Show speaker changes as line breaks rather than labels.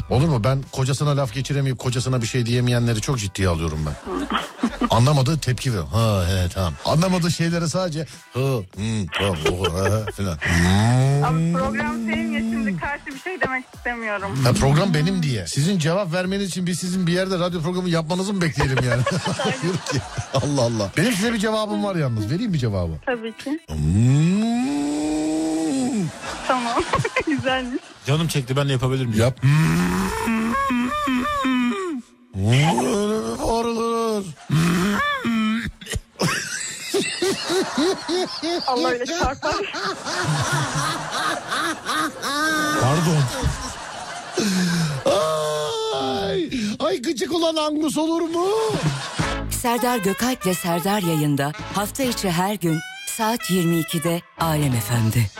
Olur mu? Ben kocasına laf geçiremeyip kocasına bir şey diyemeyenleri çok ciddiye alıyorum ben. Anlamadığı tepki ver. Ha he tamam. Anlamadığı şeylere sadece tamam falan.
Abi program senin ya, şimdi karşı bir şey demek istemiyorum.
Ha, program benim diye. Sizin cevap vermeniz için biz sizin bir yerde radyo programı yapmanızı mı bekleyelim yani? Hayır ki. Allah Allah. Benim size bir cevabım var yalnız. Vereyim mi cevabı?
Tabii ki. Tamam. Güzelmiş.
Canım çekti, ben de yapabilir miyim?
Yap. Ağrılır.
Allah öyle çarpar.
Pardon.
Ay gıcık olan Angus olur mu?
Serdar Gökalp'le Serdar yayında hafta içi her gün saat 22'de Alem FM'de.